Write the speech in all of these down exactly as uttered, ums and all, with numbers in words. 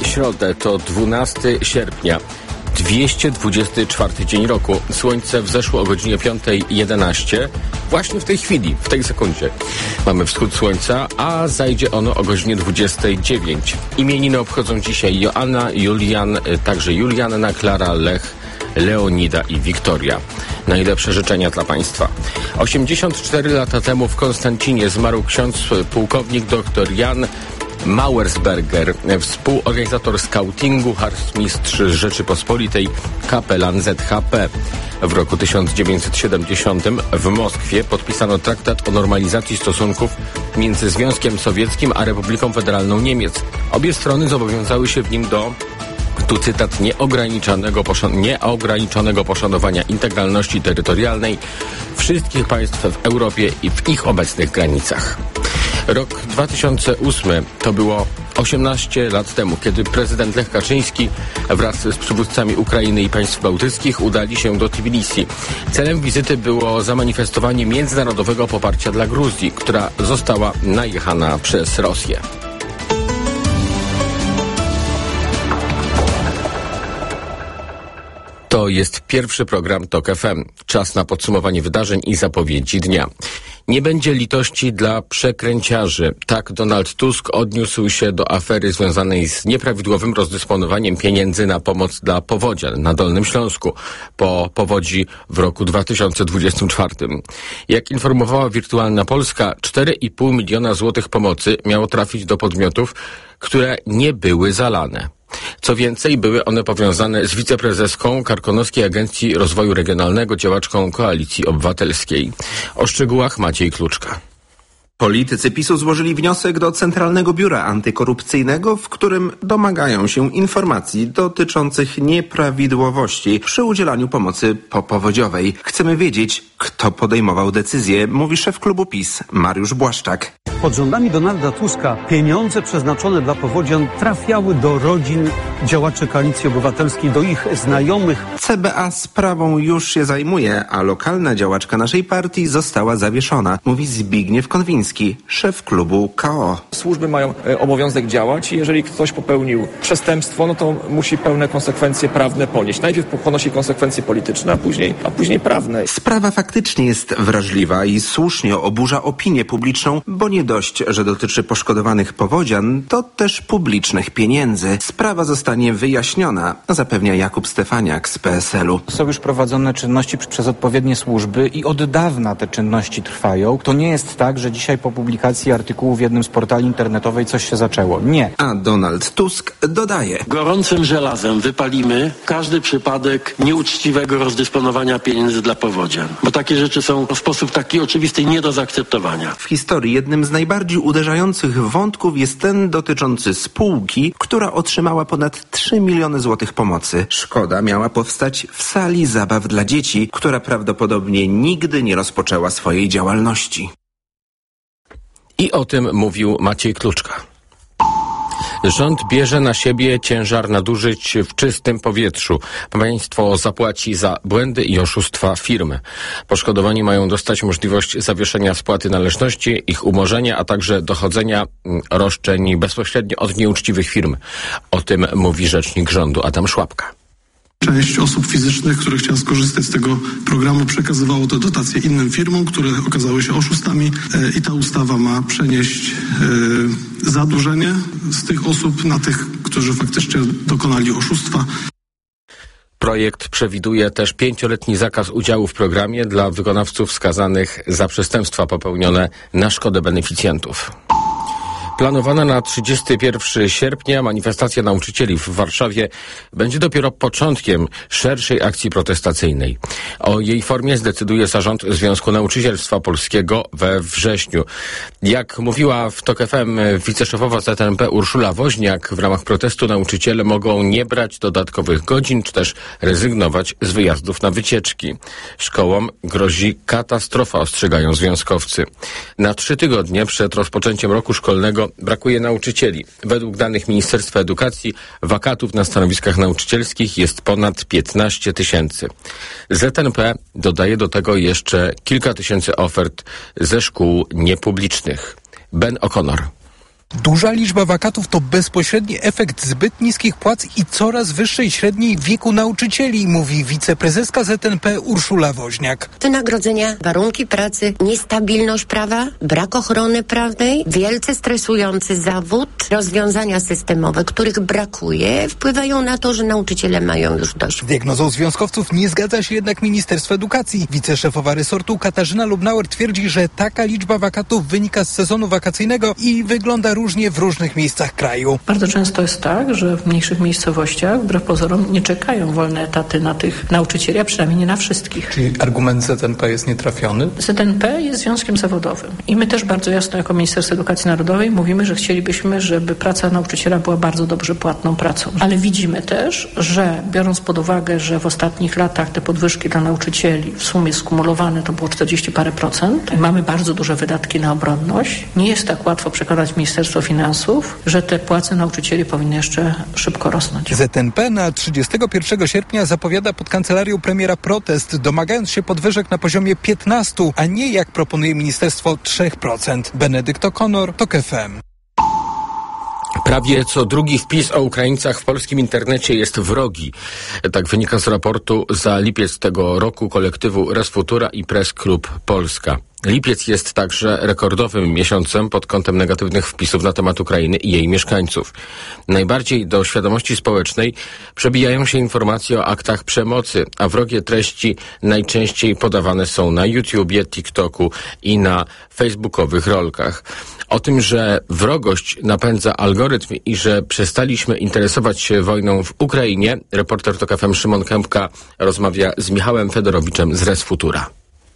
środę, to dwunastego sierpnia. dwieście dwudziesty czwarty dzień roku. Słońce wzeszło o godzinie piąta jedenaście. Właśnie w tej chwili, w tej sekundzie. Mamy wschód słońca, a zajdzie ono o godzinie dwudziestej dziewiątej. Imieniny obchodzą dzisiaj Joanna, Julian, także Julianna, Klara, Lech, Leonida i Wiktoria. Najlepsze życzenia dla Państwa. osiemdziesiąt cztery lata temu w Konstancinie zmarł ksiądz pułkownik dr Jan Mauersberger, współorganizator skautingu, harcmistrz Rzeczypospolitej, kapelan Z H P. W roku tysiąc dziewięćset siedemdziesiątym w Moskwie podpisano traktat o normalizacji stosunków między Związkiem Sowieckim a Republiką Federalną Niemiec. Obie strony zobowiązały się w nim do, tu cytat, nieograniczonego, poszan- nieograniczonego poszanowania integralności terytorialnej wszystkich państw w Europie i w ich obecnych granicach. Rok dwa tysiące ósmy to było osiemnaście lat temu, kiedy prezydent Lech Kaczyński wraz z przywódcami Ukrainy i państw bałtyckich udali się do Tbilisi. Celem wizyty było zamanifestowanie międzynarodowego poparcia dla Gruzji, która została najechana przez Rosję. To jest pierwszy program TOK F M. Czas na podsumowanie wydarzeń i zapowiedzi dnia. Nie będzie litości dla przekręciarzy. Tak Donald Tusk odniósł się do afery związanej z nieprawidłowym rozdysponowaniem pieniędzy na pomoc dla powodzian na Dolnym Śląsku po powodzi w roku dwa tysiące dwudziestym czwartym. Jak informowała Wirtualna Polska, cztery i pół miliona złotych pomocy miało trafić do podmiotów, które nie były zalane. Co więcej, były one powiązane z wiceprezeską Karkonoskiej Agencji Rozwoju Regionalnego, działaczką Koalicji Obywatelskiej. O szczegółach Maciej Kluczka. Politycy PiSu złożyli wniosek do Centralnego Biura Antykorupcyjnego, w którym domagają się informacji dotyczących nieprawidłowości przy udzielaniu pomocy popowodziowej. Chcemy wiedzieć, kto podejmował decyzję, mówi szef klubu PiS Mariusz Błaszczak. Pod rządami Donalda Tuska pieniądze przeznaczone dla powodzian trafiały do rodzin działaczy Koalicji Obywatelskiej, do ich znajomych. C B A sprawą już się zajmuje, a lokalna działaczka naszej partii została zawieszona, mówi Zbigniew Konwiński, szef klubu K O. Służby mają obowiązek działać i jeżeli ktoś popełnił przestępstwo, no to musi pełne konsekwencje prawne ponieść. Najpierw ponosi konsekwencje polityczne, a później, a później prawne. Sprawa faktycznie jest wrażliwa i słusznie oburza opinię publiczną, bo nie dość, że dotyczy poszkodowanych powodzian, to też publicznych pieniędzy. Sprawa zostanie wyjaśniona, zapewnia Jakub Stefaniak z P S L u. Są już prowadzone czynności przez odpowiednie służby i od dawna te czynności trwają. To nie jest tak, że dzisiaj po publikacji artykułu w jednym z portali internetowych coś się zaczęło. Nie. A Donald Tusk dodaje. Gorącym żelazem wypalimy każdy przypadek nieuczciwego rozdysponowania pieniędzy dla powodzian. Bo takie rzeczy są w sposób taki oczywisty nie do zaakceptowania. W historii jednym z najbardziej uderzających wątków jest ten dotyczący spółki, która otrzymała ponad trzy miliony złotych pomocy. Szkoda miała powstać w sali zabaw dla dzieci, która prawdopodobnie nigdy nie rozpoczęła swojej działalności. I o tym mówił Maciej Kluczka. Rząd bierze na siebie ciężar nadużyć w czystym powietrzu. Państwo zapłaci za błędy i oszustwa firmy. Poszkodowani mają dostać możliwość zawieszenia spłaty należności, ich umorzenia, a także dochodzenia roszczeń bezpośrednio od nieuczciwych firm. O tym mówi rzecznik rządu Adam Szłapka. Część osób fizycznych, które chciały skorzystać z tego programu, przekazywało te dotacje innym firmom, które okazały się oszustami i ta ustawa ma przenieść e, zadłużenie z tych osób na tych, którzy faktycznie dokonali oszustwa. Projekt przewiduje też pięcioletni zakaz udziału w programie dla wykonawców skazanych za przestępstwa popełnione na szkodę beneficjentów. Planowana na trzydziestego pierwszego sierpnia manifestacja nauczycieli w Warszawie będzie dopiero początkiem szerszej akcji protestacyjnej. O jej formie zdecyduje zarząd Związku Nauczycielstwa Polskiego we wrześniu. Jak mówiła w TOK F M wiceszefowa Z N P Urszula Woźniak, w ramach protestu nauczyciele mogą nie brać dodatkowych godzin, czy też rezygnować z wyjazdów na wycieczki. Szkołom grozi katastrofa, ostrzegają związkowcy. Na trzy tygodnie przed rozpoczęciem roku szkolnego brakuje nauczycieli. Według danych Ministerstwa Edukacji wakatów na stanowiskach nauczycielskich jest ponad piętnaście tysięcy. Z N P dodaje do tego jeszcze kilka tysięcy ofert ze szkół niepublicznych. Ben O'Connor. Duża liczba wakatów to bezpośredni efekt zbyt niskich płac i coraz wyższej średniej wieku nauczycieli, mówi wiceprezeska Z N P Urszula Woźniak. Wynagrodzenia, warunki pracy, niestabilność prawa, brak ochrony prawnej, wielce stresujący zawód, rozwiązania systemowe, których brakuje, wpływają na to, że nauczyciele mają już dość. Z diagnozą związkowców nie zgadza się jednak Ministerstwo Edukacji. Wiceszefowa resortu Katarzyna Lubnauer twierdzi, że taka liczba wakatów wynika z sezonu wakacyjnego i wygląda różnie w różnych miejscach kraju. Bardzo często jest tak, że w mniejszych miejscowościach wbrew pozorom nie czekają wolne etaty na tych nauczycieli, a przynajmniej nie na wszystkich. Czyli argument Z N P jest nietrafiony? Z N P jest związkiem zawodowym i my też bardzo jasno jako Ministerstwo Edukacji Narodowej mówimy, że chcielibyśmy, żeby praca nauczyciela była bardzo dobrze płatną pracą. Ale widzimy też, że biorąc pod uwagę, że w ostatnich latach te podwyżki dla nauczycieli w sumie skumulowane to było czterdzieści parę procent, mamy bardzo duże wydatki na obronność. Nie jest tak łatwo przekonać Ministerstwo Finansów, że te płace nauczycieli powinny jeszcze szybko rosnąć. Z N P na trzydziestego pierwszego sierpnia zapowiada pod kancelarią premiera protest, domagając się podwyżek na poziomie piętnastu, a nie jak proponuje ministerstwo trzy procent. Benedykt O'Connor, TOK F M. Prawie co drugi wpis o Ukraińcach w polskim internecie jest wrogi. Tak wynika z raportu za lipiec tego roku kolektywu Res Futura i Press Club Polska. Lipiec jest także rekordowym miesiącem pod kątem negatywnych wpisów na temat Ukrainy i jej mieszkańców. Najbardziej do świadomości społecznej przebijają się informacje o aktach przemocy, a wrogie treści najczęściej podawane są na YouTubie, TikToku i na facebookowych rolkach. O tym, że wrogość napędza algorytm i że przestaliśmy interesować się wojną w Ukrainie, reporter TOK F M Szymon Kępka rozmawia z Michałem Fedorowiczem z Res Futura.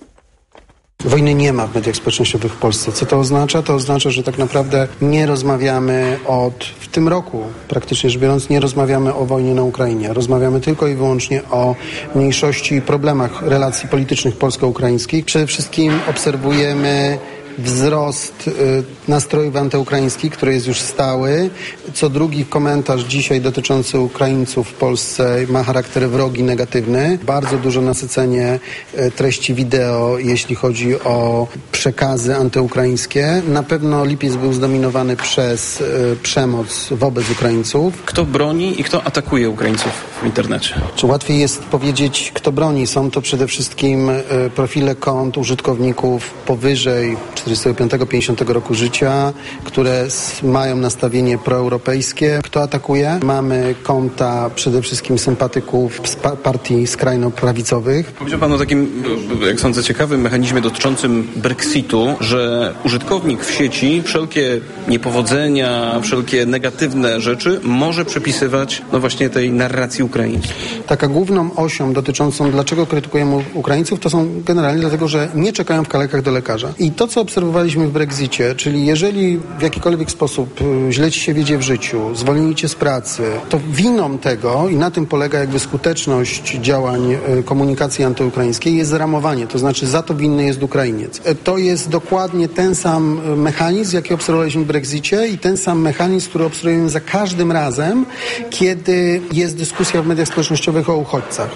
Wojny nie ma w mediach społecznościowych w Polsce. Co to oznacza? To oznacza, że tak naprawdę nie rozmawiamy od, w tym roku praktycznie rzecz biorąc, nie rozmawiamy o wojnie na Ukrainie. Rozmawiamy tylko i wyłącznie o mniejszości i problemach relacji politycznych polsko-ukraińskich. Przede wszystkim obserwujemy wzrost y, nastrojów antyukraińskich, który jest już stały. Co drugi komentarz dzisiaj dotyczący Ukraińców w Polsce ma charakter wrogi, negatywny. Bardzo duże nasycenie y, treści wideo, jeśli chodzi o przekazy antyukraińskie. Na pewno lipiec był zdominowany przez y, przemoc wobec Ukraińców. Kto broni i kto atakuje Ukraińców w internecie? Czy łatwiej jest powiedzieć, kto broni? Są to przede wszystkim y, profile kont użytkowników powyżej czterdziestego piątego do pięćdziesiątego roku życia, które mają nastawienie proeuropejskie. Kto atakuje? Mamy konta przede wszystkim sympatyków z pa- partii skrajno-prawicowych. Powiedział Pan o takim, jak sądzę, ciekawym mechanizmie dotyczącym Brexitu, że użytkownik w sieci wszelkie niepowodzenia, wszelkie negatywne rzeczy może przypisywać no właśnie tej narracji ukraińskiej. Taka główną osią dotyczącą dlaczego krytykujemy Ukraińców, to są generalnie dlatego, że nie czekają w kolejkach do lekarza. I to, co obserwowaliśmy w Brexicie, czyli jeżeli w jakikolwiek sposób źle ci się wiedzie w życiu, zwolnili cię z pracy, to winą tego, i na tym polega jakby skuteczność działań komunikacji antyukraińskiej, jest zramowanie, to znaczy za to winny jest Ukrainiec. To jest dokładnie ten sam mechanizm, jaki obserwowaliśmy w Brexicie i ten sam mechanizm, który obserwujemy za każdym razem, kiedy jest dyskusja w mediach społecznościowych o uchodźcach.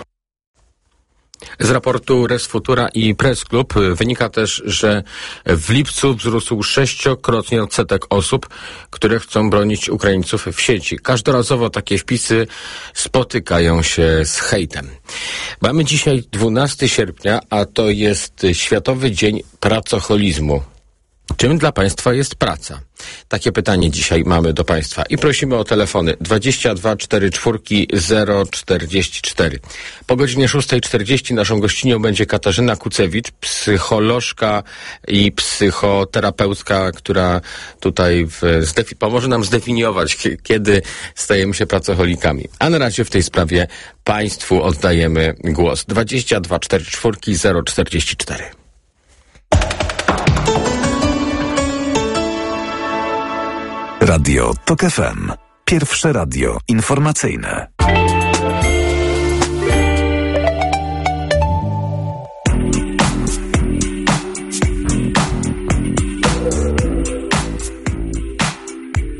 Z raportu Res Futura i Press Club wynika też, że w lipcu wzrósł sześciokrotnie odsetek osób, które chcą bronić Ukraińców w sieci. Każdorazowo takie wpisy spotykają się z hejtem. Mamy dzisiaj dwunastego sierpnia, a to jest Światowy Dzień Pracoholizmu. Czym dla Państwa jest praca? Takie pytanie dzisiaj mamy do Państwa i prosimy o telefony dwadzieścia dwa czterdzieści cztery zero czterdzieści cztery. Po godzinie szóstej czterdzieści naszą gościnią będzie Katarzyna Kucewicz, psycholożka i psychoterapeutka, która tutaj w, zdefi- pomoże nam zdefiniować, k- kiedy stajemy się pracoholikami. A na razie w tej sprawie Państwu oddajemy głos. dwadzieścia dwa czterdzieści cztery zero czterdzieści cztery. Radio TOK F M. Pierwsze radio informacyjne.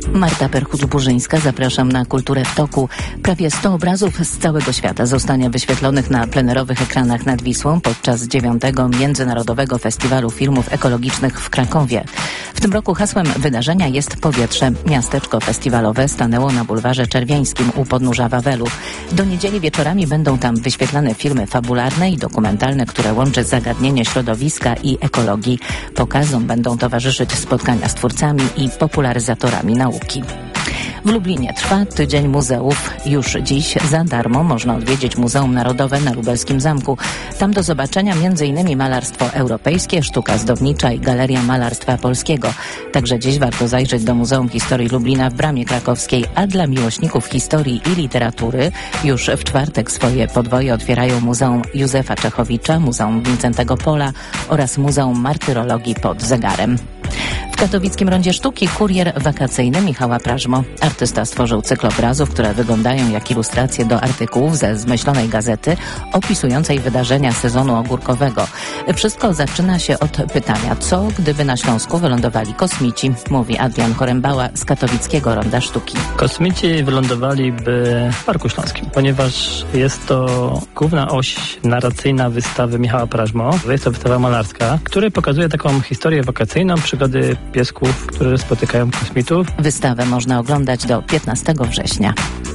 Marta Perchut-Burzyńska, zapraszam na Kulturę w toku. Prawie sto obrazów z całego świata zostanie wyświetlonych na plenerowych ekranach nad Wisłą podczas dziewiątego Międzynarodowego Festiwalu Filmów Ekologicznych w Krakowie. W tym roku hasłem wydarzenia jest powietrze. Miasteczko festiwalowe stanęło na bulwarze Czerwiańskim u podnóża Wawelu. Do niedzieli wieczorami będą tam wyświetlane filmy fabularne i dokumentalne, które łączy zagadnienie środowiska i ekologii. Pokazom będą towarzyszyć spotkania z twórcami i popularyzatorami nauki. W Lublinie trwa Tydzień Muzeów. Już dziś za darmo można odwiedzić Muzeum Narodowe na Lubelskim Zamku. Tam do zobaczenia m.in. malarstwo europejskie, sztuka zdobnicza i Galeria Malarstwa Polskiego. Także dziś warto zajrzeć do Muzeum Historii Lublina w Bramie Krakowskiej, a dla miłośników historii i literatury już w czwartek swoje podwoje otwierają Muzeum Józefa Czechowicza, Muzeum Wincentego Pola oraz Muzeum Martyrologii pod Zegarem. W katowickim Rondzie Sztuki kurier wakacyjny Michała Prażmo. Artysta stworzył cykl obrazów, które wyglądają jak ilustracje do artykułów ze zmyślonej gazety opisującej wydarzenia sezonu ogórkowego. Wszystko zaczyna się od pytania, co gdyby na Śląsku wylądowali kosmici, mówi Adrian Chorembała z katowickiego Ronda Sztuki. Kosmici wylądowaliby w Parku Śląskim, ponieważ jest to główna oś narracyjna wystawy Michała Prażmo. Jest to wystawa malarska, która pokazuje taką historię wakacyjną, przygody piesków, które spotykają kosmitów. Wystawę można oglądać do piętnastego września.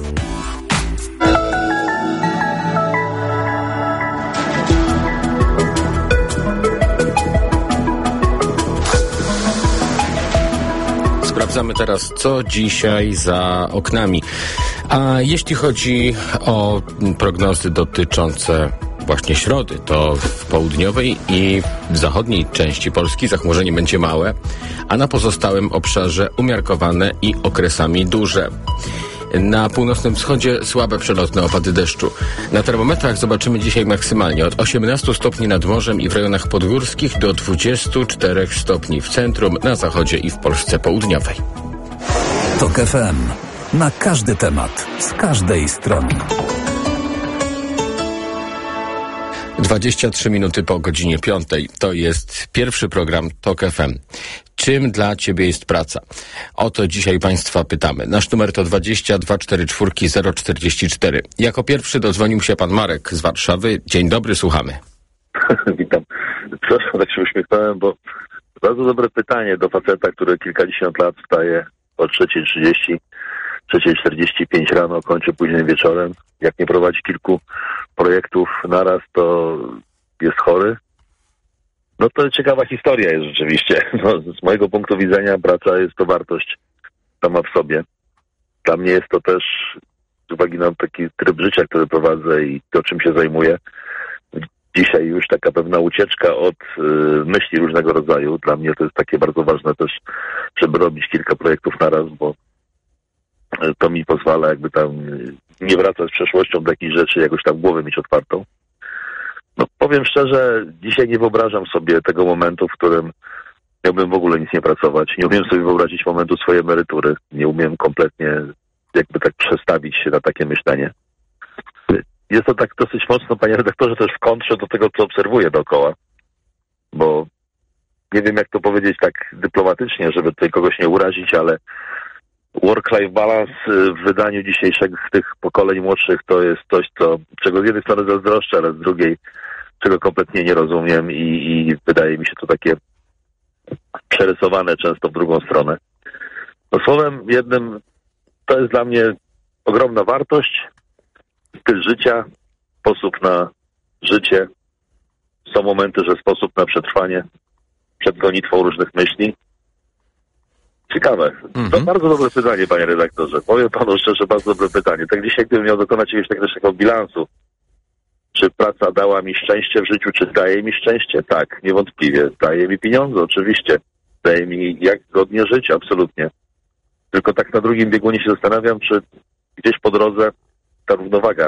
Sprawdzamy teraz, co dzisiaj za oknami. A jeśli chodzi o prognozy dotyczące właśnie środy, to w południowej i w zachodniej części Polski zachmurzenie będzie małe, a na pozostałym obszarze umiarkowane i okresami duże. Na północnym wschodzie słabe przelotne opady deszczu. Na termometrach zobaczymy dzisiaj maksymalnie od osiemnastu stopni nad morzem i w rejonach podgórskich do dwudziestu czterech stopni w centrum, na zachodzie i w Polsce południowej. Tok F M. Na każdy temat, z każdej strony. dwadzieścia trzy minuty po godzinie piątej. To jest pierwszy program Tok F M. Czym dla Ciebie jest praca? O to dzisiaj Państwa pytamy. Nasz numer to dwadzieścia dwa czterdzieści cztery zero czterdzieści cztery. Jako pierwszy dodzwonił się pan Marek z Warszawy. Dzień dobry, słuchamy. Witam. Przepraszam, tak się uśmiechnąłem, bo bardzo dobre pytanie do faceta, który kilkadziesiąt lat wstaje o trzeciej trzydzieści, trzeciej czterdzieści pięć rano, kończy późnym wieczorem. Jak nie prowadzi kilku projektów naraz, to jest chory. No to ciekawa historia jest rzeczywiście. No, z mojego punktu widzenia praca jest to wartość sama w sobie. Dla mnie jest to też, z uwagi na taki tryb życia, który prowadzę i to, czym się zajmuję, dzisiaj już taka pewna ucieczka od y, myśli różnego rodzaju. Dla mnie to jest takie bardzo ważne też, żeby robić kilka projektów naraz, bo to mi pozwala jakby tam nie wracać z przeszłością do jakichś rzeczy, jakoś tam głowę mieć otwartą. No powiem szczerze, dzisiaj nie wyobrażam sobie tego momentu, w którym miałbym w ogóle nic nie pracować. Nie umiem sobie wyobrazić momentu swojej emerytury. Nie umiem kompletnie jakby tak przestawić się na takie myślenie. Jest to tak dosyć mocno, panie redaktorze, też w kontrze do tego, co obserwuję dookoła. Bo nie wiem, jak to powiedzieć tak dyplomatycznie, żeby tutaj kogoś nie urazić, ale work-life balance w wydaniu dzisiejszych tych pokoleń młodszych to jest coś, co, czego z jednej strony zazdroszczę, ale z drugiej, czego kompletnie nie rozumiem i, i wydaje mi się to takie przerysowane często w drugą stronę. No słowem jednym, to jest dla mnie ogromna wartość, styl życia, sposób na życie. Są momenty, że sposób na przetrwanie przed gonitwą różnych myśli. Ciekawe. Mm-hmm. To bardzo dobre pytanie, panie redaktorze. Powiem panu szczerze, bardzo dobre pytanie. Tak dzisiaj, gdybym miał dokonać jakiegoś takiego bilansu, czy praca dała mi szczęście w życiu, czy daje mi szczęście? Tak, niewątpliwie. Daje mi pieniądze, oczywiście. Daje mi jak godnie żyć, absolutnie. Tylko tak na drugim biegunie się zastanawiam, czy gdzieś po drodze ta równowaga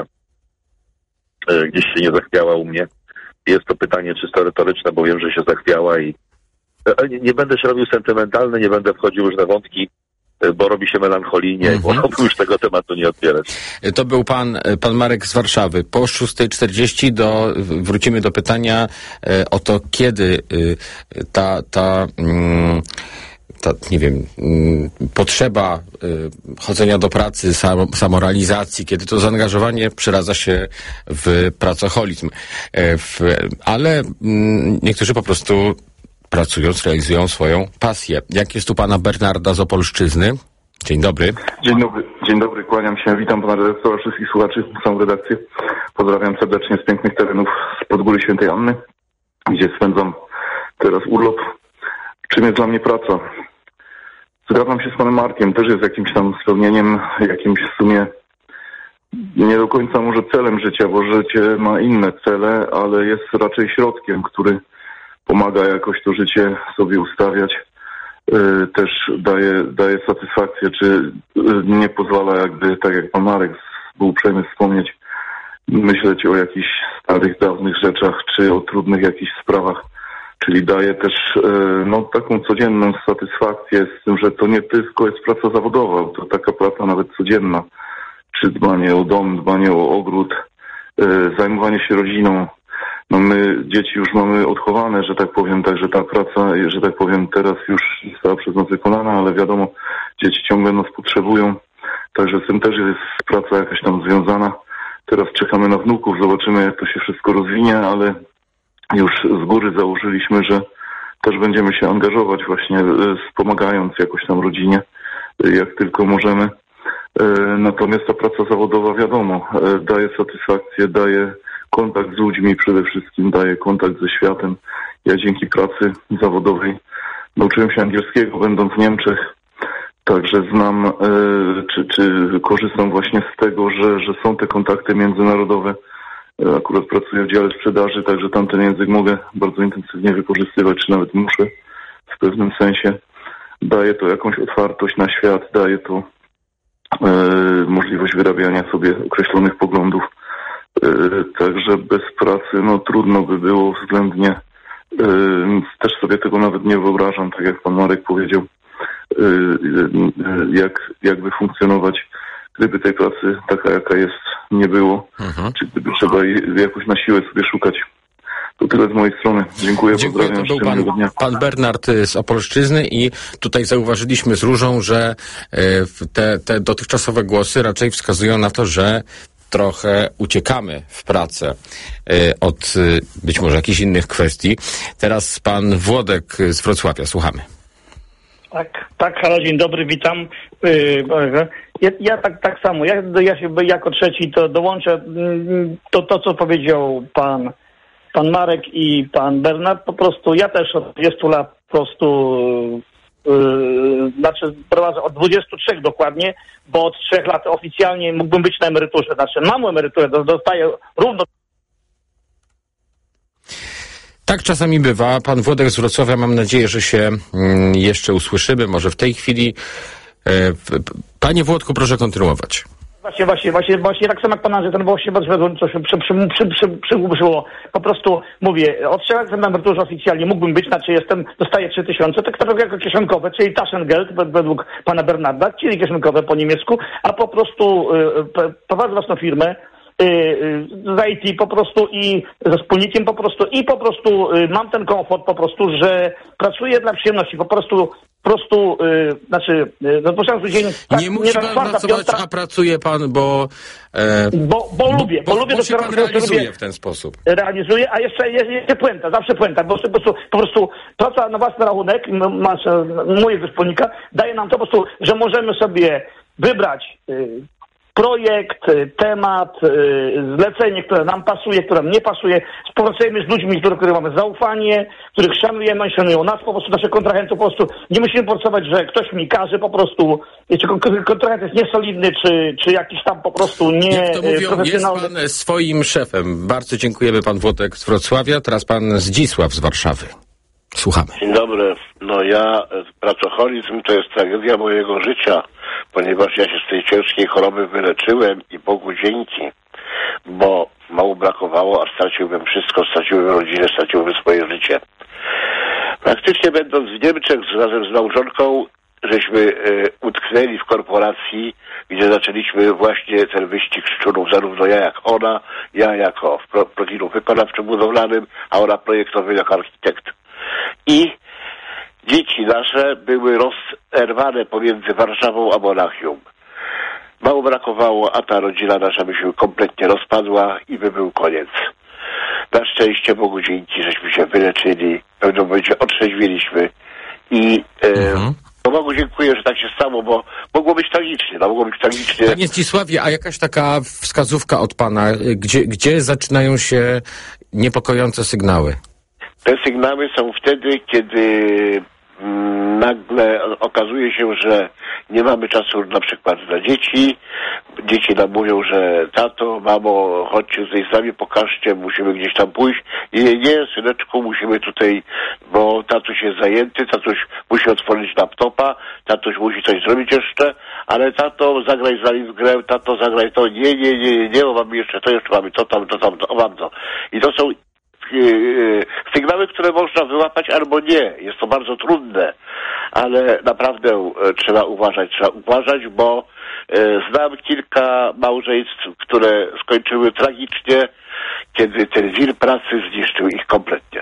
y, gdzieś się nie zachwiała u mnie. Jest to pytanie czysto retoryczne, bo wiem, że się zachwiała i y, nie będę się robił sentymentalny, nie będę wchodził w różne wątki, y, bo robi się melancholijnie, mm-hmm. bo wolałbym już tego tematu nie otwierać. To był pan, pan Marek z Warszawy. Po szóstej czterdzieści do, wrócimy do pytania y, o to, kiedy y, ta, ta, y, ta, nie wiem, potrzeba chodzenia do pracy, sam, samorealizacji, kiedy to zaangażowanie przeradza się w pracoholizm. W, ale niektórzy po prostu pracując, realizują swoją pasję. Jak jest tu pana Bernarda z Opolszczyzny? Dzień dobry. Dzień dobry, dzień dobry, kłaniam się, witam pana redaktora, wszystkich słuchaczy, całą redakcję. Pozdrawiam serdecznie z pięknych terenów z Podgóry Świętej Anny, gdzie spędzam teraz urlop. Czym jest dla mnie praca? Zgadzam się z panem Markiem, też jest jakimś tam spełnieniem, jakimś w sumie nie do końca może celem życia, bo życie ma inne cele, ale jest raczej środkiem, który pomaga jakoś to życie sobie ustawiać. Yy, też daje, daje satysfakcję, czy yy, nie pozwala jakby, tak jak pan Marek był uprzejmy wspomnieć, myśleć o jakichś starych, dawnych rzeczach, czy o trudnych jakichś sprawach. Czyli daje też yy, no, taką codzienną satysfakcję z tym, że to nie tylko jest praca zawodowa, to taka praca nawet codzienna. Czy dbanie o dom, dbanie o ogród, yy, zajmowanie się rodziną. No my dzieci już mamy odchowane, że tak powiem, także ta praca, że tak powiem, teraz już została przez nas wykonana, ale wiadomo, dzieci ciągle nas potrzebują, także z tym też jest praca jakaś tam związana. Teraz czekamy na wnuków, zobaczymy, jak to się wszystko rozwinie, ale już z góry założyliśmy, że też będziemy się angażować właśnie, wspomagając jakoś tam rodzinie, jak tylko możemy. Natomiast ta praca zawodowa, wiadomo, daje satysfakcję, daje kontakt z ludźmi przede wszystkim, daje kontakt ze światem. Ja dzięki pracy zawodowej nauczyłem się angielskiego, będąc w Niemczech, także znam, czy, czy korzystam właśnie z tego, że, że są te kontakty międzynarodowe. Akurat pracuję w dziale sprzedaży, także tamten język mogę bardzo intensywnie wykorzystywać, czy nawet muszę w pewnym sensie. Daje to jakąś otwartość na świat, daje to e, możliwość wyrabiania sobie określonych poglądów. Także bez pracy no trudno by było względnie, też sobie tego nawet nie wyobrażam, tak jak pan Marek powiedział, jak, jakby funkcjonować, gdyby tej pracy taka jaka jest nie było, mhm. czy gdyby trzeba jakoś na siłę sobie szukać. To tyle z mojej strony. Dziękuję. Dziękuję. To był pan, pan Bernard z Opolszczyzny i tutaj zauważyliśmy z Różą, że te, te dotychczasowe głosy raczej wskazują na to, że trochę uciekamy w pracę y, od y, być może jakichś innych kwestii. Teraz pan Włodek z Wrocławia. Słuchamy. Tak, tak, halo, dzień dobry, witam. Yy, ja, ja tak, tak samo, ja, ja się jako trzeci to dołączę to, to co powiedział pan, pan Marek i pan Bernard. Po prostu ja też od dwudziestu lat po prostu Yy, znaczy prowadzę od dwudziestu trzech dokładnie, bo od trzech lat oficjalnie mógłbym być na emeryturze, znaczy mam emeryturę, dostaję równo. Tak czasami bywa. Pan Włodek z Wrocławia, mam nadzieję, że się mm, jeszcze usłyszymy, może w tej chwili. E, panie Włodku, proszę kontynuować. Właśnie, właśnie, właśnie, właśnie tak samo jak pan Andrzej, to było się bardzo coś przy, przy, przy, przy, przyłożyło. Po prostu mówię, od trzech lat na emeryturze oficjalnie mógłbym być, znaczy jestem, dostaję trzy tysiące, tak naprawdę jako kieszonkowe, czyli Taschengeld według pana Bernarda, czyli kieszonkowe po niemiecku, a po prostu y, prowadzę własną firmę, z I T po prostu i ze wspólnikiem po prostu i po prostu y, mam ten komfort po prostu, że pracuję dla przyjemności, po prostu po prostu, y, znaczy, y, no po dzień... Tak, nie musi pan pracować, piąta, a pracuje pan, bo... E, bo, bo lubię, bo, bo lubię... Bo się pan realizuje lubię, w ten sposób. Realizuję, a jeszcze jest, jest puenta, zawsze puenta, bo po prostu, po prostu praca na własny rachunek, masz mojego wspólnika, daje nam to po prostu, że możemy sobie wybrać... Y, projekt, temat, zlecenie, które nam pasuje, które nam nie pasuje. Współpracujemy z ludźmi, do których mamy zaufanie, których szanujemy, oni szanują nas, po prostu naszych kontrahentów, po prostu nie musimy pracować, że ktoś mi każe po prostu, czy kontrahent jest niesolidny, czy, czy jakiś tam po prostu nie Jak to mówią, jest pan swoim szefem. Bardzo dziękujemy, pan Włodek z Wrocławia, teraz pan Zdzisław z Warszawy. Słuchamy. Dzień dobry. No ja, pracoholizm to jest tragedia mojego życia, ponieważ ja się z tej ciężkiej choroby wyleczyłem i Bogu dzięki, bo mało brakowało, a straciłbym wszystko, straciłbym rodzinę, straciłbym swoje życie. Praktycznie będąc w Niemczech razem z małżonką, żeśmy e, utknęli w korporacji, gdzie zaczęliśmy właśnie ten wyścig szczurów, zarówno ja jak ona, ja jako w pro, profilu wykonawczym budowlanym, a ona projektowym jako architekt. I dzieci nasze były rozerwane pomiędzy Warszawą a Monachium. Mało brakowało, a ta rodzina nasza by się kompletnie rozpadła i by był koniec. Na szczęście Bogu dzięki, żeśmy się wyleczyli, w pewnym momencie otrzeźwiliśmy i e, mhm. no Bogu dziękuję, że tak się stało, bo mogło być tragicznie, no mogło być tragicznie. Panie Zdzisławie, a jakaś taka wskazówka od pana, gdzie, gdzie zaczynają się niepokojące sygnały? Te sygnały są wtedy, kiedy mm, nagle okazuje się, że nie mamy czasu na przykład dla dzieci. Dzieci nam mówią, że tato, mamo, chodźcie tutaj z nami, pokażcie, musimy gdzieś tam pójść. I nie, nie, syneczku, musimy tutaj, bo tatuś jest zajęty, tatuś musi otworzyć laptopa, tatuś musi coś zrobić jeszcze, ale tato, zagraj z nami w grę, tato, zagraj to, nie, nie, nie, nie, nie, bo mamy jeszcze to, jeszcze mamy to, tam, to, tam, to, mam to. I to są sygnały, które można wyłapać albo nie. Jest to bardzo trudne, ale naprawdę e, trzeba uważać, trzeba uważać, bo e, znam kilka małżeństw, które skończyły tragicznie, kiedy ten wir pracy zniszczył ich kompletnie.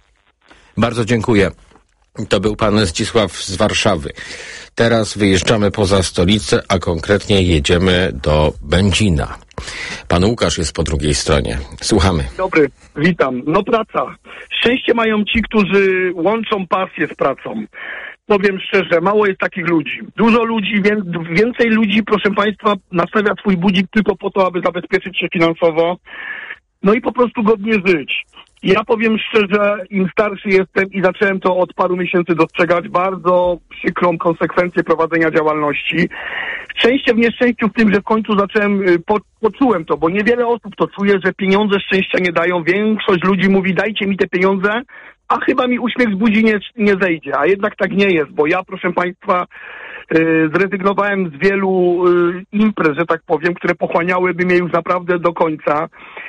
Bardzo dziękuję. To był pan Zdzisław z Warszawy. Teraz wyjeżdżamy poza stolicę, a konkretnie jedziemy do Będzina. Pan Łukasz jest po drugiej stronie. Słuchamy. Dobry, witam. No praca. Szczęście mają ci, którzy łączą pasję z pracą. Powiem szczerze, mało jest takich ludzi. Dużo ludzi, więcej ludzi, proszę państwa, nastawia swój budzik tylko po to, aby zabezpieczyć się finansowo. No i po prostu godnie żyć. Ja powiem szczerze, im starszy jestem i zacząłem to od paru miesięcy dostrzegać, bardzo przykrą konsekwencję prowadzenia działalności. Szczęście w nieszczęściu w tym, że w końcu zacząłem, po, poczułem to, bo niewiele osób to czuje, że pieniądze szczęścia nie dają. Większość ludzi mówi, dajcie mi te pieniądze, a chyba mi uśmiech z budzi nie, nie zejdzie. A jednak tak nie jest, bo ja, proszę państwa, yy, zrezygnowałem z wielu yy, imprez, że tak powiem, które pochłaniałyby mnie już naprawdę do końca.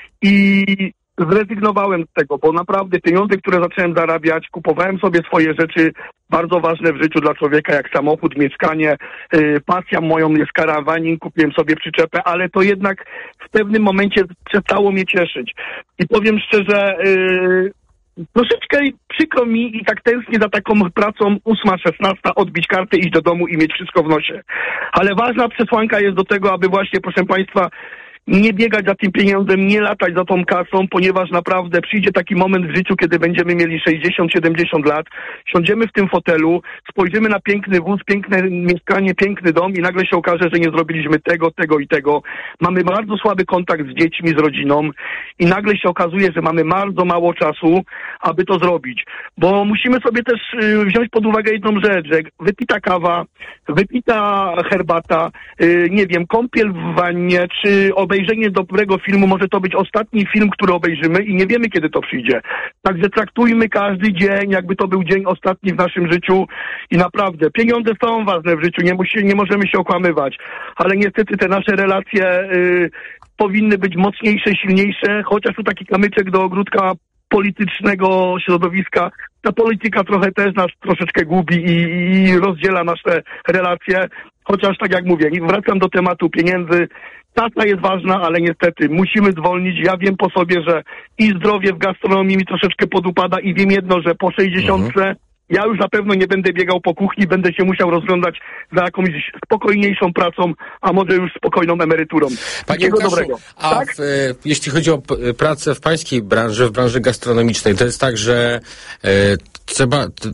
I zrezygnowałem z tego, bo naprawdę pieniądze, które zacząłem zarabiać, kupowałem sobie swoje rzeczy bardzo ważne w życiu dla człowieka, jak samochód, mieszkanie, yy, pasja moją jest karawaning, kupiłem sobie przyczepę, ale to jednak w pewnym momencie przestało mnie cieszyć. I powiem szczerze, yy, troszeczkę przykro mi i tak tęsknię za taką pracą ósma, szesnasta, odbić kartę, iść do domu i mieć wszystko w nosie. Ale ważna przesłanka jest do tego, aby właśnie, proszę państwa, nie biegać za tym pieniądzem, nie latać za tą kasą, ponieważ naprawdę przyjdzie taki moment w życiu, kiedy będziemy mieli sześćdziesiąt siedemdziesiąt lat, siądziemy w tym fotelu, spojrzymy na piękny wóz, piękne mieszkanie, piękny dom i nagle się okaże, że nie zrobiliśmy tego, tego i tego. Mamy bardzo słaby kontakt z dziećmi, z rodziną i nagle się okazuje, że mamy bardzo mało czasu, aby to zrobić. Bo musimy sobie też y, wziąć pod uwagę jedną rzecz, że wypita kawa, wypita herbata, y, nie wiem, kąpiel w wannie, czy obejrzenie dobrego filmu może to być ostatni film, który obejrzymy i nie wiemy, kiedy to przyjdzie. Także traktujmy każdy dzień, jakby to był dzień ostatni w naszym życiu i naprawdę pieniądze są ważne w życiu, nie, musi, nie możemy się okłamywać, ale niestety te nasze relacje y, powinny być mocniejsze, silniejsze, chociaż tu taki kamyczek do ogródka politycznego środowiska. Ta polityka trochę też nas troszeczkę gubi i, i rozdziela nasze relacje, chociaż tak jak mówię, wracam do tematu pieniędzy. Kasa jest ważna, ale niestety musimy zwolnić. Ja wiem po sobie, że i zdrowie w gastronomii mi troszeczkę podupada i wiem jedno, że po sześćdziesiątce mhm. ja już na pewno nie będę biegał po kuchni, będę się musiał rozglądać za jakąś spokojniejszą pracą, a może już spokojną emeryturą. Panie Łukaszu, a tak? w, jeśli chodzi o p- pracę w pańskiej branży, w branży gastronomicznej, to jest tak, że e, trzeba, t,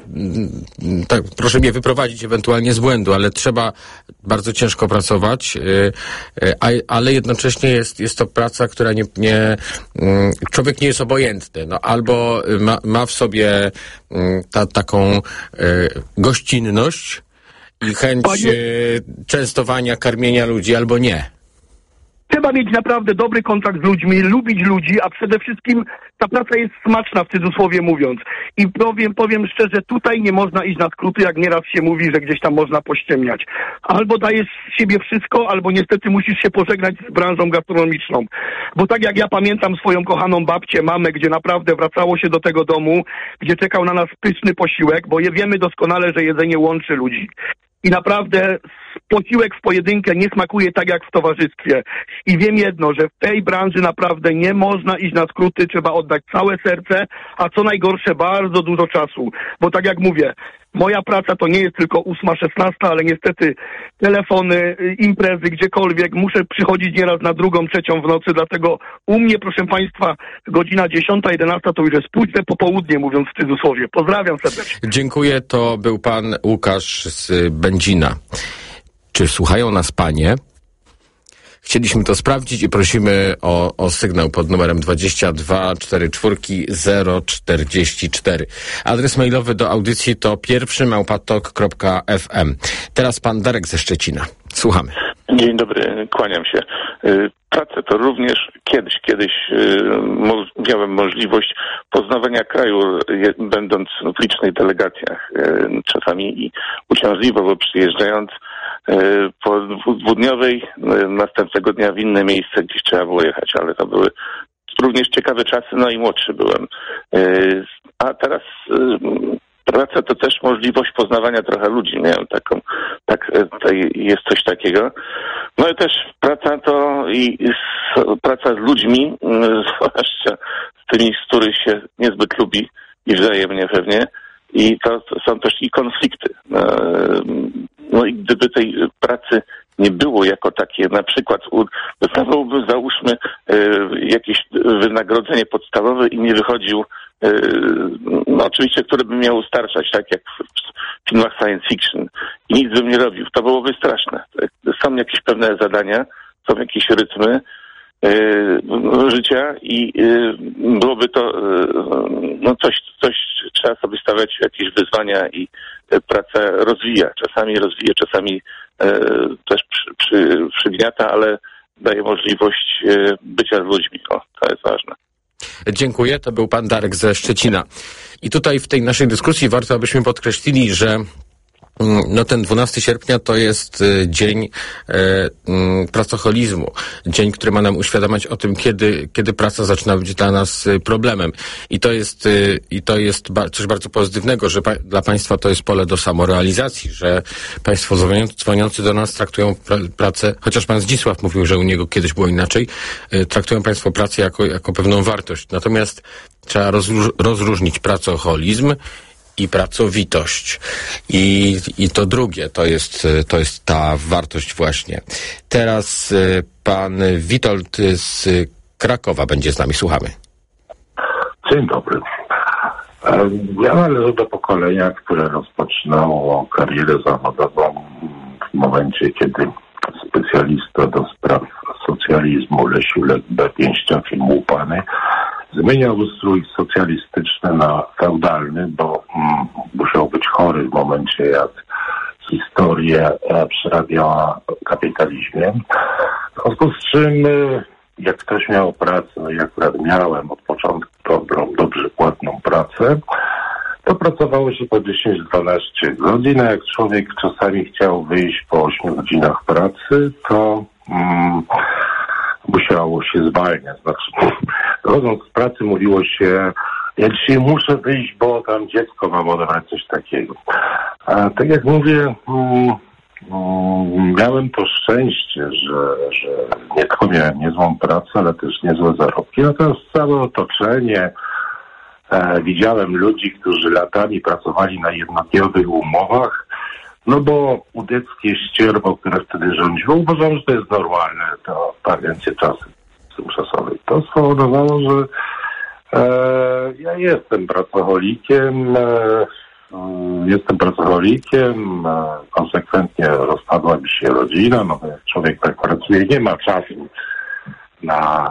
tak, proszę mnie wyprowadzić ewentualnie z błędu, ale trzeba bardzo ciężko pracować, e, a, ale jednocześnie jest, jest to praca, która nie, nie człowiek nie jest obojętny, no, albo ma, ma w sobie ta, taką e, gościnność i chęć Panie... e, częstowania, karmienia ludzi, albo nie. Trzeba mieć naprawdę dobry kontakt z ludźmi, lubić ludzi, a przede wszystkim ta praca jest smaczna, w cudzysłowie mówiąc. I powiem, powiem szczerze, tutaj nie można iść na skróty, jak nieraz się mówi, że gdzieś tam można pościemniać. Albo dajesz z siebie wszystko, albo niestety musisz się pożegnać z branżą gastronomiczną. Bo tak jak ja pamiętam swoją kochaną babcię, mamę, gdzie naprawdę wracało się do tego domu, gdzie czekał na nas pyszny posiłek, bo je wiemy doskonale, że jedzenie łączy ludzi. I naprawdę posiłek w pojedynkę nie smakuje tak jak w towarzystwie. I wiem jedno, że w tej branży naprawdę nie można iść na skróty, trzeba oddać całe serce, a co najgorsze, bardzo dużo czasu. Bo tak jak mówię, moja praca to nie jest tylko ósma, szesnasta, ale niestety telefony, imprezy, gdziekolwiek. Muszę przychodzić nieraz na drugą, trzecią w nocy, dlatego u mnie, proszę Państwa, godzina dziesiąta, jedenasta to już jest późne popołudnie, mówiąc w cudzysłowie. Pozdrawiam serdecznie. Dziękuję, to był pan Łukasz z Będzina. Czy słuchają nas panie? Chcieliśmy to sprawdzić i prosimy o, o sygnał pod numerem dwadzieścia dwa czterdzieści cztery zero czterdzieści cztery. Adres mailowy do audycji to pierwszy małpatok kropka f m. Teraz pan Darek ze Szczecina. Słuchamy. Dzień dobry, kłaniam się. Pracę to również kiedyś, kiedyś miałem możliwość poznawania kraju, będąc w licznych delegacjach, czasami i uciążliwo, bo przyjeżdżając po dwudniowej, następnego dnia w inne miejsce, gdzieś trzeba było jechać, ale to były również ciekawe czasy, no i młodszy byłem. A teraz praca to też możliwość poznawania trochę ludzi. Miałem taką, tak, jest coś takiego. No i też praca to i, i praca z ludźmi, zwłaszcza z tymi, z których się niezbyt lubi i wzajemnie pewnie. I to, to są też i konflikty. No i gdyby tej pracy nie było jako takie, na przykład dostawałoby, załóżmy, jakieś wynagrodzenie podstawowe i nie wychodził, no oczywiście, które by miało starczać, tak jak w filmach science fiction, i nic bym nie robił. To byłoby straszne. Są jakieś pewne zadania, są jakieś rytmy życia i byłoby to no coś, coś trzeba sobie stawiać, jakieś wyzwania i pracę rozwija. Czasami rozwija, czasami też przy, przy, przygniata, ale daje możliwość bycia z ludźmi. O, to jest ważne. Dziękuję. To był pan Darek ze Szczecina. I tutaj w tej naszej dyskusji warto, abyśmy podkreślili, że no ten dwunastego sierpnia to jest dzień e, m, pracoholizmu. Dzień, który ma nam uświadamiać o tym, kiedy, kiedy praca zaczyna być dla nas problemem. I to jest, y, i to jest ba- coś bardzo pozytywnego, że pa- dla państwa to jest pole do samorealizacji, że państwo dzwoniący do nas traktują pra- pracę, chociaż pan Zdzisław mówił, że u niego kiedyś było inaczej, y, traktują państwo pracę jako, jako pewną wartość. Natomiast trzeba rozróż- rozróżnić pracoholizm i pracowitość. I, i to drugie, to jest, to jest ta wartość właśnie. Teraz y, pan Witold z Krakowa będzie z nami. Słuchamy. Dzień dobry. Ja należę do pokolenia, które rozpoczynało karierę zawodową w momencie, kiedy specjalista do spraw socjalizmu Lesiulek B. pięścią filmu Łupany zmieniał ustrój socjalistyczny na feudalny, bo mm, musiał być chory w momencie, jak historia e, przerabiała kapitalizmie. W związku z czym, e, jak ktoś miał pracę, no i akurat miałem od początku dobrą, dobrze płatną pracę, to pracowało się po dziesięć dwanaście godzin, a jak człowiek czasami chciał wyjść po ośmiu godzinach pracy, to mm, musiało się zwalniać. Znaczy, chodząc z pracy mówiło się, ja dzisiaj muszę wyjść, bo tam dziecko mam odebrać, coś takiego. A tak jak mówię, mm, mm, miałem to szczęście, że, że nie tylko miałem niezłą pracę, ale też niezłe zarobki. Natomiast całe otoczenie, e, widziałem ludzi, którzy latami pracowali na jednodniowych umowach, no bo udeckie ścierwo, które wtedy rządziło, uważam, że to jest normalne, to pamięcie czasy tymczasowej. To spowodowało, że e, ja jestem pracocholikiem, e, jestem pracocholikiem, e, konsekwentnie rozpadła mi się rodzina, no bo jak człowiek tak pracuje, nie ma czasu na,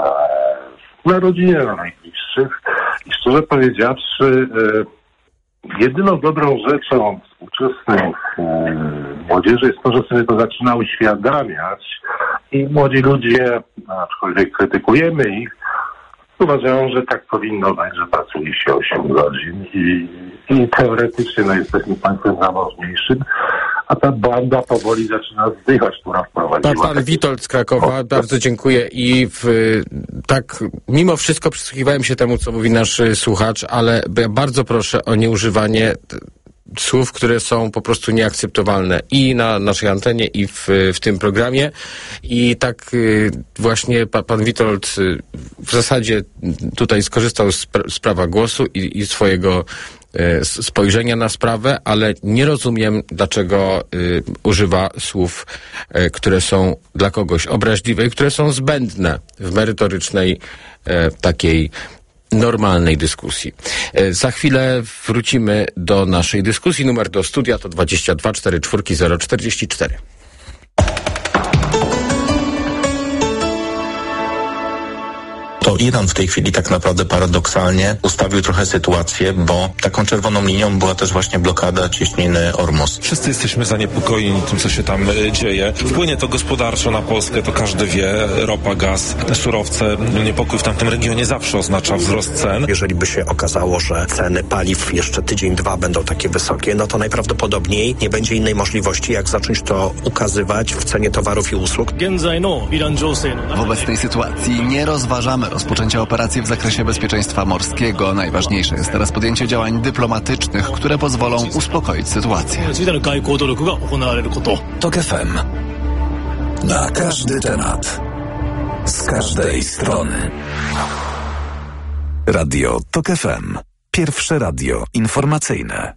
e, na rodzinę, na najbliższych. I szczerze powiedziawszy, e, jedyną dobrą rzeczą współczesnej e, młodzieży jest to, że sobie to zaczyna uświadamiać i młodzi ludzie, aczkolwiek krytykujemy ich, uważają, że tak powinno być, że pracuje się osiem godzin i, i teoretycznie no, jesteśmy państwem zamożniejszym, a ta banda powoli zaczyna zdychać, która wprowadziła... Pan, pan Witold z Krakowa, bardzo dziękuję i w, tak, mimo wszystko przysłuchiwałem się temu, co mówi nasz słuchacz, ale ja bardzo proszę o nieużywanie słów, które są po prostu nieakceptowalne i na naszej antenie, i w, w tym programie. I tak y, właśnie pa, pan Witold y, w zasadzie tutaj skorzystał z, pra, z prawa głosu i, i swojego y, spojrzenia na sprawę, ale nie rozumiem, dlaczego y, używa słów, y, które są dla kogoś obraźliwe i które są zbędne w merytorycznej y, takiej normalnej dyskusji. Za chwilę wrócimy do naszej dyskusji. Numer do studia to dwadzieścia dwa czterdzieści cztery zero czterdzieści cztery. To Iran w tej chwili tak naprawdę paradoksalnie ustawił trochę sytuację, bo taką czerwoną linią była też właśnie blokada cieśniny Ormus. Wszyscy jesteśmy zaniepokojeni tym, co się tam y, dzieje. Wpłynie to gospodarczo na Polskę, to każdy wie. Ropa, gaz, surowce. Niepokój w tamtym regionie zawsze oznacza wzrost cen. Jeżeli by się okazało, że ceny paliw jeszcze tydzień, dwa będą takie wysokie, no to najprawdopodobniej nie będzie innej możliwości, jak zacząć to ukazywać w cenie towarów i usług. W obecnej sytuacji nie rozważamy rozpoczęcia operacji w zakresie bezpieczeństwa morskiego. Najważniejsze jest teraz podjęcie działań dyplomatycznych, które pozwolą uspokoić sytuację. Tok F M. Na każdy temat. Z każdej strony. Radio Tok F M. Pierwsze radio informacyjne.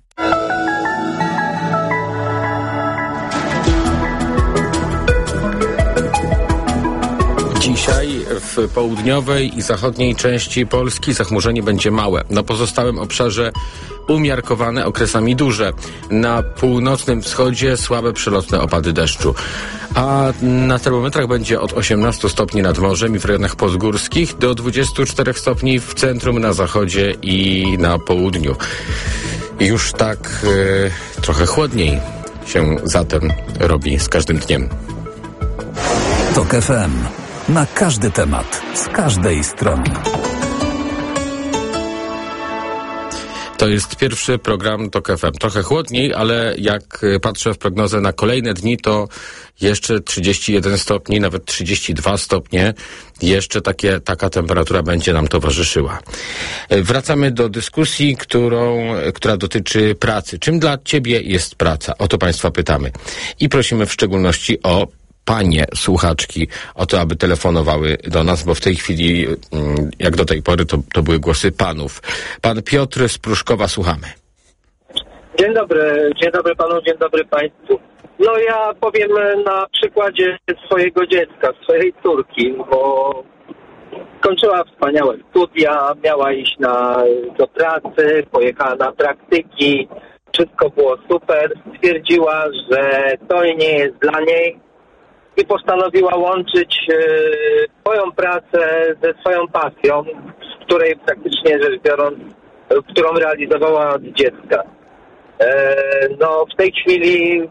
Dzisiaj w południowej i zachodniej części Polski zachmurzenie będzie małe. Na pozostałym obszarze umiarkowane, okresami duże. Na północnym wschodzie słabe przelotne opady deszczu. A na termometrach będzie od osiemnastu stopni nad morzem i w rejonach podgórskich do dwudziestu czterech stopni w centrum, na zachodzie i na południu. Już tak e, trochę chłodniej się zatem robi z każdym dniem. Tok F M. Na każdy temat, z każdej strony. To jest pierwszy program Tok F M. Trochę chłodniej, ale jak patrzę w prognozę na kolejne dni, to jeszcze trzydzieści jeden stopni, nawet trzydzieści dwa stopnie. Jeszcze takie, taka temperatura będzie nam towarzyszyła. Wracamy do dyskusji, którą, która dotyczy pracy. Czym dla Ciebie jest praca? O to Państwa pytamy. I prosimy w szczególności o panie słuchaczki o to, aby telefonowały do nas, bo w tej chwili, jak do tej pory, to, to były głosy panów. Pan Piotr z Pruszkowa, słuchamy. Dzień dobry, dzień dobry panu, dzień dobry państwu. No ja powiem na przykładzie swojego dziecka, swojej córki, bo skończyła wspaniałe studia, miała iść na, do pracy, pojechała na praktyki, wszystko było super, stwierdziła, że to nie jest dla niej, i postanowiła łączyć e, swoją pracę ze swoją pasją, z której praktycznie rzecz biorąc, którą realizowała od dziecka. E, no w tej chwili